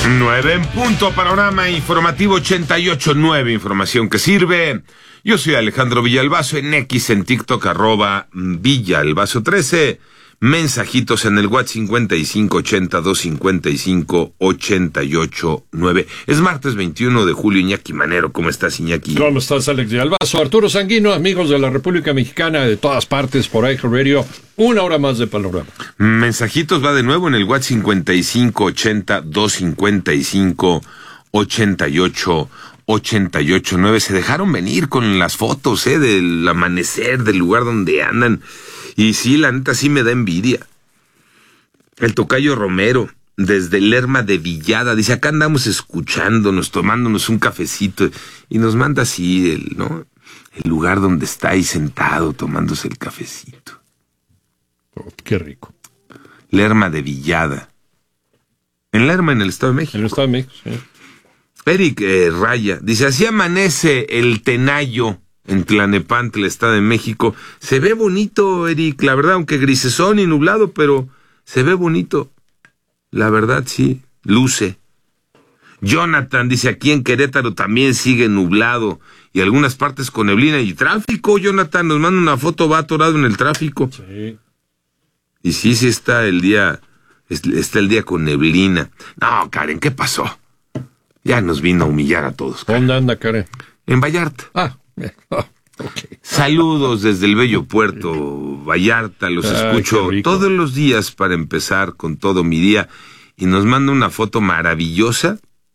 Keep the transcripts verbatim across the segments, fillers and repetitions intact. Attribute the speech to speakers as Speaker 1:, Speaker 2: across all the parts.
Speaker 1: nueve en punto, panorama informativo ochenta y ocho punto nueve, información que sirve. Yo soy Alejandro Villalbazo, en X, en TikTok, arroba Villalbazo trece. Mensajitos en el WhatsApp cincuenta y cinco ochenta, doscientos cincuenta y cinco, ochenta y ocho nueve. Es martes veintiuno de julio. Iñaki Manero, ¿cómo estás, Iñaki?
Speaker 2: ¿Cómo estás, Alex Villalbazo? Arturo Sanguino, amigos de la República Mexicana, de todas partes, por iHeartRadio, una hora más de panorama.
Speaker 1: Mensajitos va de nuevo en el WhatsApp cincuenta y cinco ochenta, doscientos cincuenta y cinco, ochenta y ocho ochenta y ocho nueve. Se dejaron venir con las fotos, eh, del amanecer, del lugar donde andan. Y sí, la neta sí me da envidia. El tocayo Romero, desde Lerma de Villada, dice, acá andamos escuchándonos, tomándonos un cafecito, y nos manda así el, ¿no? El lugar donde está ahí sentado, tomándose el cafecito.
Speaker 2: Oh, qué rico.
Speaker 1: Lerma de Villada. En Lerma, en el Estado de México.
Speaker 2: En el Estado de México, sí.
Speaker 1: Eric eh, Raya, dice, así amanece el Tenayo en Tlanepantla, Estado de México. Se ve bonito, Eric, la verdad, aunque grisesón y nublado, pero se ve bonito. La verdad, sí, luce. Jonathan dice, aquí en Querétaro también sigue nublado y algunas partes con neblina y tráfico. Jonathan nos manda una foto, va atorado en el tráfico.
Speaker 2: Sí.
Speaker 1: Y sí, sí está el día, está el día con neblina. No, Karen, ¿qué pasó? Ya nos vino a humillar a todos. Karen.
Speaker 2: ¿Dónde anda, Karen?
Speaker 1: En Vallarta.
Speaker 2: Ah, oh, okay.
Speaker 1: Saludos desde el bello puerto Vallarta, los
Speaker 2: Ay,
Speaker 1: escucho todos los días para empezar con todo mi día. Y nos manda una foto maravillosa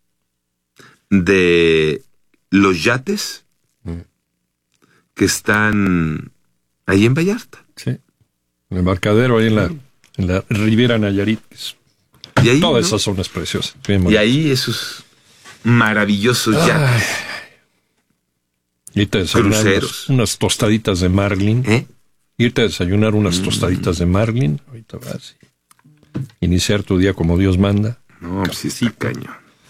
Speaker 1: de los yates mm. que están ahí en Vallarta.
Speaker 2: Sí, en el embarcadero, ahí en la, en la Riviera Nayarit.
Speaker 1: Y ahí,
Speaker 2: todas
Speaker 1: ¿no?
Speaker 2: esas zonas preciosas.
Speaker 1: Y ahí esos maravillosos yates.
Speaker 2: Irte a desayunar unas, unas tostaditas de marlin.
Speaker 1: ¿Eh?
Speaker 2: Irte a desayunar unas mm. tostaditas de marlin. Ahorita vas y iniciar tu día como Dios manda.
Speaker 1: No, pues sí, sí, cañón.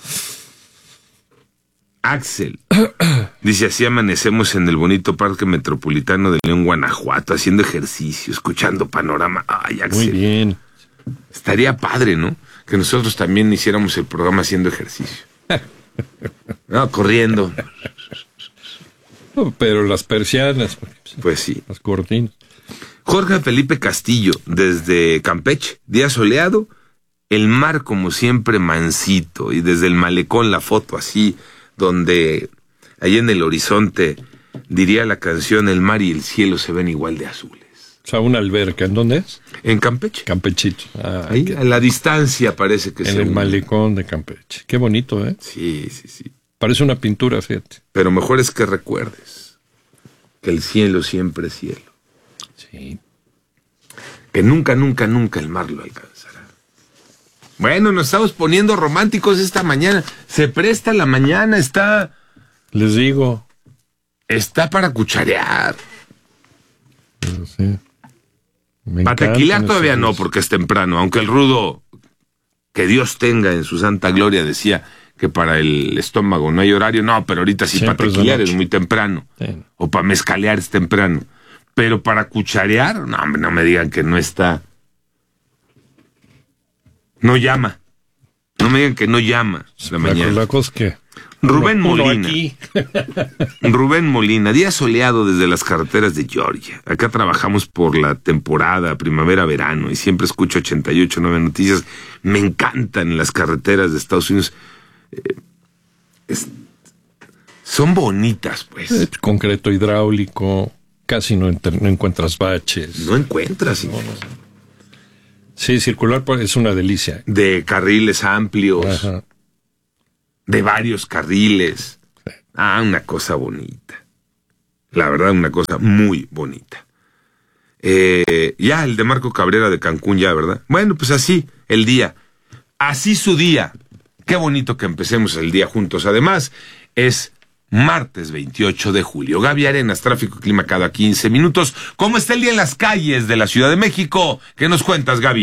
Speaker 1: Axel dice, así amanecemos en el bonito Parque Metropolitano de León, Guanajuato, haciendo ejercicio, escuchando panorama. Ay, Axel.
Speaker 2: Muy bien.
Speaker 1: Estaría padre, ¿no? Que nosotros también hiciéramos el programa haciendo ejercicio. No, corriendo.
Speaker 2: No, pero las persianas.
Speaker 1: Pues sí.
Speaker 2: Las cortinas.
Speaker 1: Jorge Felipe Castillo, desde Campeche, día soleado, el mar como siempre mansito, y desde el malecón la foto así, donde ahí en el horizonte, diría la canción, el mar y el cielo se ven igual de azules.
Speaker 2: O sea, una alberca, ¿en dónde es?
Speaker 1: En Campeche.
Speaker 2: Campechito. Ah,
Speaker 1: ahí,
Speaker 2: qué...
Speaker 1: a la distancia parece que
Speaker 2: en
Speaker 1: se...
Speaker 2: el malecón de Campeche. Qué bonito, ¿eh?
Speaker 1: Sí, sí, sí.
Speaker 2: Parece una pintura, fíjate.
Speaker 1: Pero mejor es que recuerdes que el cielo siempre es cielo.
Speaker 2: Sí.
Speaker 1: Que nunca, nunca, nunca el mar lo alcanzará. Bueno, nos estamos poniendo románticos esta mañana. Se presta la mañana, está...
Speaker 2: Les digo.
Speaker 1: Está para cucharear.
Speaker 2: Pero sí. Me
Speaker 1: para tequilar todavía
Speaker 2: días.
Speaker 1: No, porque es temprano. Aunque el rudo, que Dios tenga en su santa gloria, decía que para el estómago no hay horario. No, pero ahorita sí, para tequilar es, es muy temprano. Sí. O para mezcalear es temprano. Pero para cucharear, no, no me digan que no está. No llama. No me digan que no llama la mañana.
Speaker 2: La cosa que
Speaker 1: Rubén
Speaker 2: uno,
Speaker 1: Molina. Uno Rubén Molina, día soleado desde las carreteras de Georgia. Acá trabajamos por la temporada primavera-verano y siempre escucho ochenta y ocho nueve Noticias. Me encantan las carreteras de Estados Unidos. Eh, es, son bonitas, pues.
Speaker 2: Eh, concreto hidráulico. Casi no, enter, no encuentras baches.
Speaker 1: No encuentras. No, no.
Speaker 2: Sí, circular es una delicia.
Speaker 1: De carriles amplios.
Speaker 2: Ajá.
Speaker 1: De varios carriles. Sí. Ah, una cosa bonita. La verdad, una cosa muy bonita. Eh, ya, el de Marco Cabrera de Cancún, ya, ¿verdad? Bueno, pues así, el día. Así su día. Qué bonito que empecemos el día juntos. Además, es... martes veintiocho de julio. Gaby Arenas, tráfico y clima cada quince minutos. ¿Cómo está el día en las calles de la Ciudad de México? ¿Qué nos cuentas, Gaby?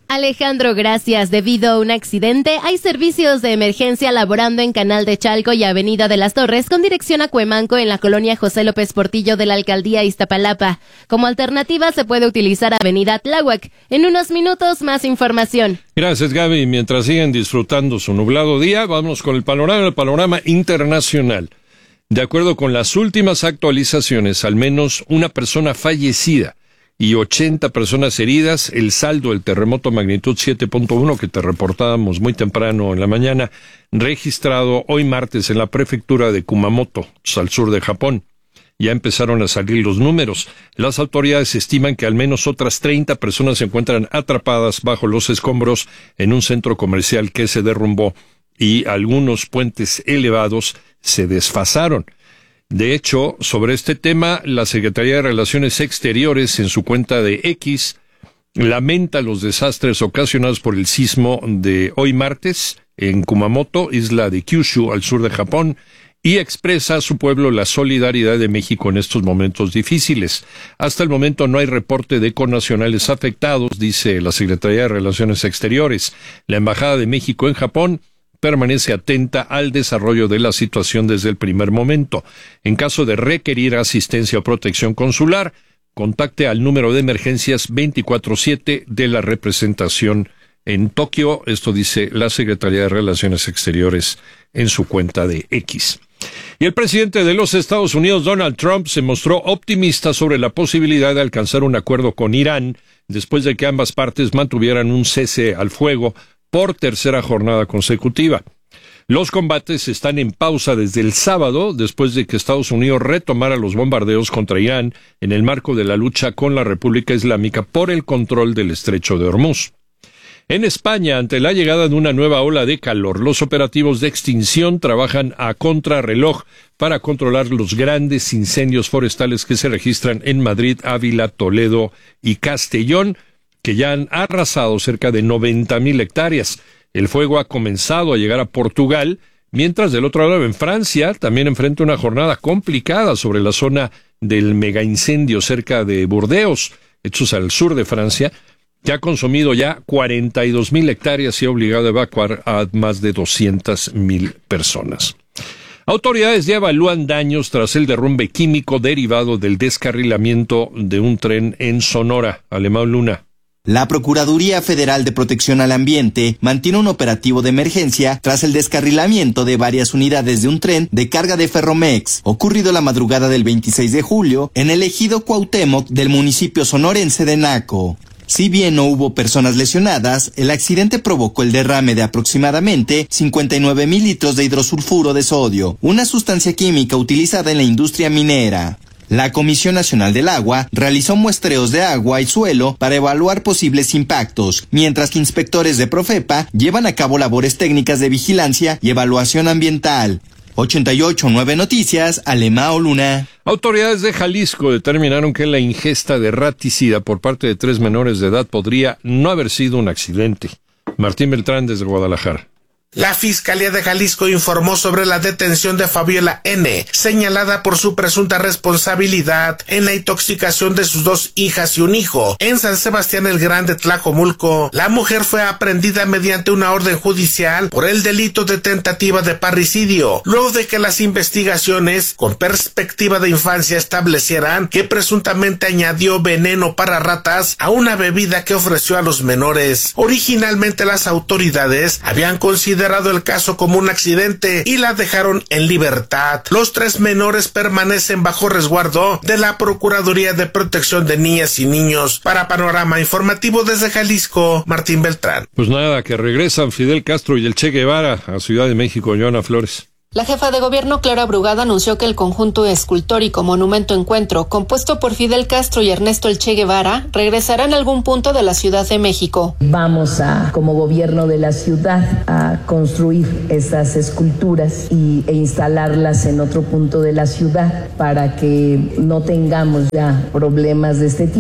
Speaker 3: Alejandro, gracias. Debido a un accidente, hay servicios de emergencia laborando en Canal de Chalco y Avenida de las Torres con dirección a Cuemanco en la colonia José López Portillo de la alcaldía Iztapalapa. Como alternativa se puede utilizar Avenida Tláhuac. En unos minutos más información.
Speaker 2: Gracias, Gaby. Mientras siguen disfrutando su nublado día, vamos con el panorama, el panorama internacional. De acuerdo con las últimas actualizaciones, al menos una persona fallecida y ochenta personas heridas. El saldo del terremoto magnitud siete punto uno que te reportábamos muy temprano en la mañana, registrado hoy martes en la prefectura de Kumamoto, al sur de Japón. Ya empezaron a salir los números. Las autoridades estiman que al menos otras treinta personas se encuentran atrapadas bajo los escombros en un centro comercial que se derrumbó y algunos puentes elevados se desfasaron. De hecho, sobre este tema, la Secretaría de Relaciones Exteriores, en su cuenta de X, lamenta los desastres ocasionados por el sismo de hoy martes en Kumamoto, isla de Kyushu, al sur de Japón, y expresa a su pueblo la solidaridad de México en estos momentos difíciles. Hasta el momento no hay reporte de connacionales afectados, dice la Secretaría de Relaciones Exteriores. La Embajada de México en Japón permanece atenta al desarrollo de la situación desde el primer momento. En caso de requerir asistencia o protección consular, contacte al número de emergencias veinticuatro siete de la representación en Tokio. Esto dice la Secretaría de Relaciones Exteriores en su cuenta de X. Y el presidente de los Estados Unidos, Donald Trump, se mostró optimista sobre la posibilidad de alcanzar un acuerdo con Irán después de que ambas partes mantuvieran un cese al fuego por tercera jornada consecutiva. Los combates están en pausa desde el sábado, después de que Estados Unidos retomara los bombardeos contra Irán en el marco de la lucha con la República Islámica por el control del Estrecho de Hormuz. En España, ante la llegada de una nueva ola de calor, los operativos de extinción trabajan a contrarreloj para controlar los grandes incendios forestales que se registran en Madrid, Ávila, Toledo y Castellón, que ya han arrasado cerca de noventa mil hectáreas. El fuego ha comenzado a llegar a Portugal, mientras del otro lado en Francia también enfrenta una jornada complicada sobre la zona del megaincendio cerca de Burdeos, hechos al sur de Francia, que ha consumido ya cuarenta y dos mil hectáreas y ha obligado a evacuar a más de doscientas mil personas. Autoridades ya evalúan daños tras el derrumbe químico derivado del descarrilamiento de un tren en Sonora. Alemán Luna.
Speaker 4: La Procuraduría Federal de Protección al Ambiente mantiene un operativo de emergencia tras el descarrilamiento de varias unidades de un tren de carga de Ferromex, ocurrido la madrugada del veintiséis de julio en el ejido Cuauhtémoc del municipio sonorense de Naco. Si bien no hubo personas lesionadas, el accidente provocó el derrame de aproximadamente cincuenta y nueve mil litros de hidrosulfuro de sodio, una sustancia química utilizada en la industria minera. La Comisión Nacional del Agua realizó muestreos de agua y suelo para evaluar posibles impactos, mientras que inspectores de Profepa llevan a cabo labores técnicas de vigilancia y evaluación ambiental. ochenta y ocho punto nueve Noticias, Alemao Luna.
Speaker 2: Autoridades de Jalisco determinaron que la ingesta de raticida por parte de tres menores de edad podría no haber sido un accidente. Martín Beltrán, desde Guadalajara.
Speaker 5: La Fiscalía de Jalisco informó sobre la detención de Fabiola N., señalada por su presunta responsabilidad en la intoxicación de sus dos hijas y un hijo en San Sebastián el Grande, Tlajomulco. La mujer fue aprehendida mediante una orden judicial por el delito de tentativa de parricidio, luego de que las investigaciones con perspectiva de infancia establecieran que presuntamente añadió veneno para ratas a una bebida que ofreció a los menores. Originalmente las autoridades habían considerado el caso como un accidente y la dejaron en libertad. Los tres menores permanecen bajo resguardo de la Procuraduría de Protección de Niñas y Niños. Para Panorama Informativo desde Jalisco, Martín Beltrán.
Speaker 2: Pues nada, que regresan Fidel Castro y el Che Guevara a Ciudad de México. Joana Flores.
Speaker 6: La jefa de gobierno, Clara Brugada, anunció que el conjunto escultórico Monumento Encuentro, compuesto por Fidel Castro y Ernesto El Che Guevara, regresará en algún punto de la Ciudad de México.
Speaker 7: Vamos a, como gobierno de la ciudad, a construir esas esculturas y, e instalarlas en otro punto de la ciudad para que no tengamos ya problemas de este tipo.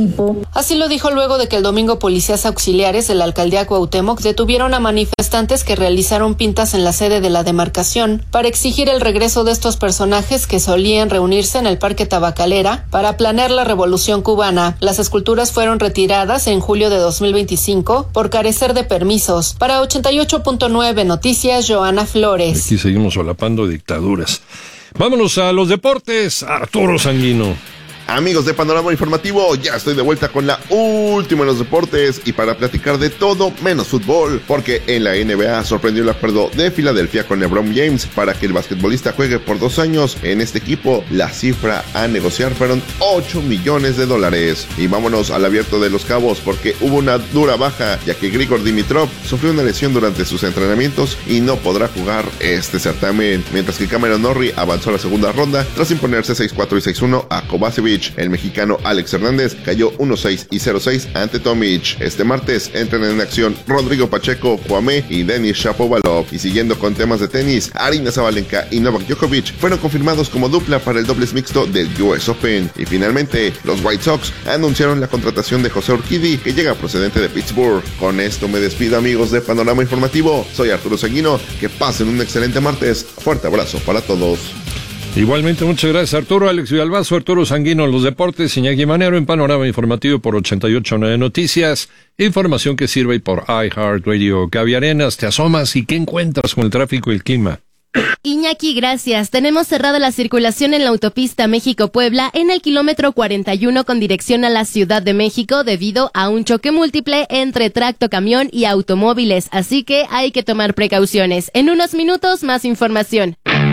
Speaker 6: Así lo dijo luego de que el domingo policías auxiliares de la alcaldía Cuauhtémoc detuvieron a manifestantes que realizaron pintas en la sede de la demarcación para exigir el regreso de estos personajes que solían reunirse en el Parque Tabacalera para planear la revolución cubana. Las esculturas fueron retiradas en julio de dos mil veinticinco por carecer de permisos. Para ochenta y ocho punto nueve Noticias, Joana Flores.
Speaker 2: Aquí seguimos solapando dictaduras. Vámonos a los deportes, Arturo Sanguino.
Speaker 8: Amigos de Panorama Informativo, ya estoy de vuelta con la última en los deportes y para platicar de todo menos fútbol, porque en la N B A sorprendió el acuerdo de Filadelfia con LeBron James para que el basquetbolista juegue por dos años en este equipo. La cifra a negociar fueron ocho millones de dólares. Y vámonos al Abierto de Los Cabos, porque hubo una dura baja, ya que Grigor Dimitrov sufrió una lesión durante sus entrenamientos y no podrá jugar este certamen, mientras que Cameron Norrie avanzó a la segunda ronda tras imponerse seis cuatro y seis uno a Kovacevic. El mexicano Alex Hernández cayó uno seis y cero seis ante Tomic. Este martes entran en acción Rodrigo Pacheco, Juamé y Denis Shapovalov. Y siguiendo con temas de tenis, Aryna Sabalenka y Novak Djokovic fueron confirmados como dupla para el dobles mixto del U S Open. Y finalmente, los White Sox anunciaron la contratación de José Urquidi, que llega procedente de Pittsburgh. Con esto me despido, amigos de Panorama Informativo. Soy Arturo Sanguino. Que pasen un excelente martes. Fuerte abrazo para todos.
Speaker 2: Igualmente, muchas gracias, Arturo. Alex Villalbazo, Arturo Sanguino en los deportes, Iñaki Manero en Panorama Informativo por ochenta y ocho punto nueve Noticias. Información que sirve por iHeartRadio. Gaby Arenas, te asomas y ¿qué encuentras con el tráfico y el clima?
Speaker 3: Iñaki, gracias. Tenemos cerrada la circulación en la autopista México-Puebla en el kilómetro cuarenta y uno con dirección a la Ciudad de México debido a un choque múltiple entre tracto-camión y automóviles, así que hay que tomar precauciones. En unos minutos, más información.